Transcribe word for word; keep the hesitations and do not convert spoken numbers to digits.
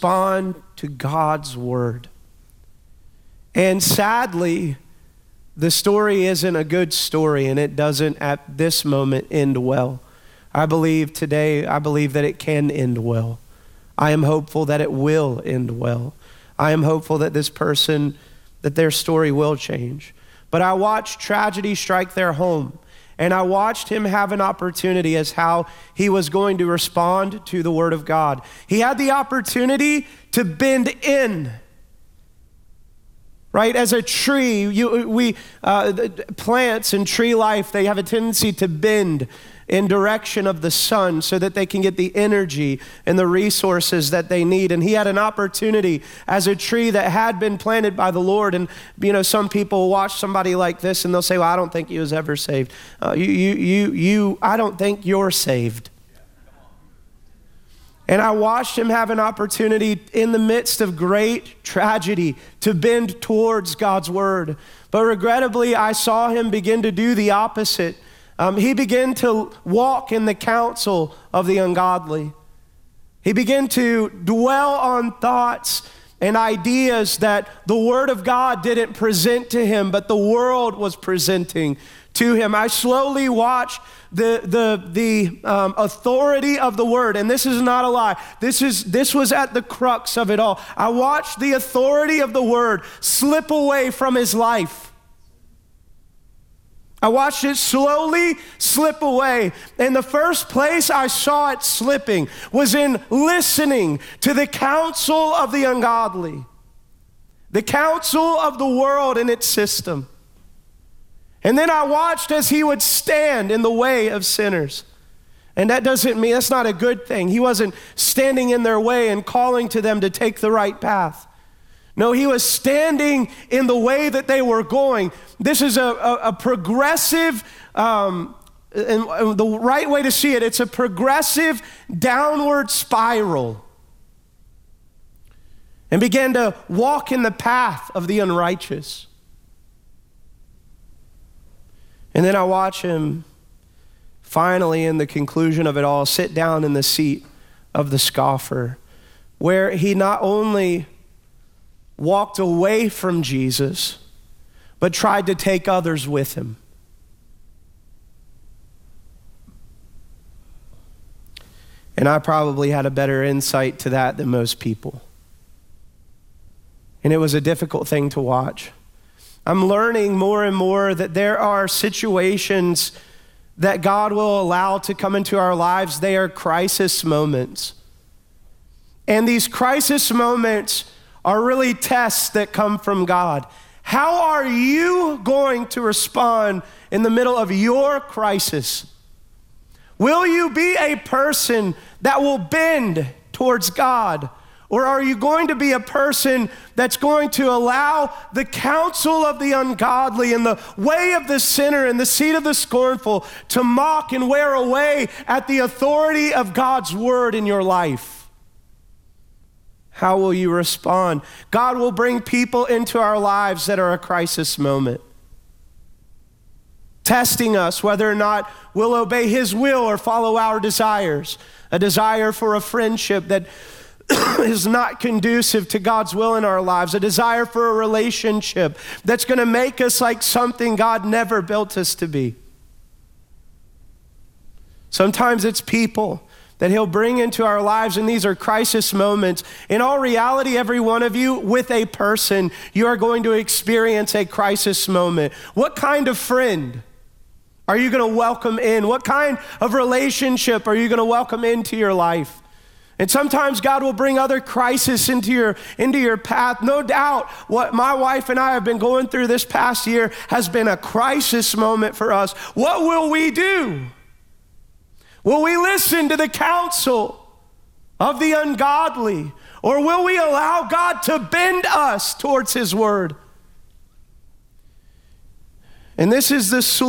respond to God's word. And sadly, the story isn't a good story, and it doesn't at this moment end well. I believe today, I believe that it can end well. I am hopeful that it will end well. I am hopeful that this person, that their story will change. But I watched tragedy strike their home, and I watched him have an opportunity as how he was going to respond to the word of God. He had the opportunity to bend in. Right, as a tree, you, we uh, plants and tree life, they have a tendency to bend in direction of the sun so that they can get the energy and the resources that they need. And he had an opportunity as a tree that had been planted by the Lord. And you know, some people watch somebody like this and they'll say, "Well, I don't think he was ever saved." Uh, you, you, you, you. I don't think you're saved. And I watched him have an opportunity in the midst of great tragedy to bend towards God's word. But regrettably, I saw him begin to do the opposite. Um, he began to walk in the counsel of the ungodly. He began to dwell on thoughts and ideas that the word of God didn't present to him, but the world was presenting to him. I slowly watched the the the um, authority of the word, and this is not a lie. This is this was at the crux of it all. I watched the authority of the word slip away from his life. I watched it slowly slip away. And the first place I saw it slipping was in listening to the counsel of the ungodly, the counsel of the world and its system. And then I watched as he would stand in the way of sinners. And that doesn't mean, that's not a good thing. He wasn't standing in their way and calling to them to take the right path. No, he was standing in the way that they were going. This is a, a, a progressive, um, and, and the right way to see it, it's a progressive downward spiral. And began to walk in the path of the unrighteous. And then I watch him finally, in the conclusion of it all, sit down in the seat of the scoffer, where he not only walked away from Jesus, but tried to take others with him. And I probably had a better insight to that than most people. And it was a difficult thing to watch. I'm learning more and more that there are situations that God will allow to come into our lives. They are crisis moments. And these crisis moments are really tests that come from God. How are you going to respond in the middle of your crisis? Will you be a person that will bend towards God? Or are you going to be a person that's going to allow the counsel of the ungodly and the way of the sinner and the seat of the scornful to mock and wear away at the authority of God's word in your life? How will you respond? God will bring people into our lives that are a crisis moment, testing us whether or not we'll obey his will or follow our desires. A desire for a friendship that is not conducive to God's will in our lives, a desire for a relationship that's going to make us like something God never built us to be. Sometimes it's people that he'll bring into our lives, and these are crisis moments. In all reality, every one of you, with a person, you are going to experience a crisis moment. What kind of friend are you going to welcome in? What kind of relationship are you going to welcome into your life? And sometimes God will bring other crises into your, into your path. No doubt what my wife and I have been going through this past year has been a crisis moment for us. What will we do? Will we listen to the counsel of the ungodly? Or will we allow God to bend us towards his word? And this is the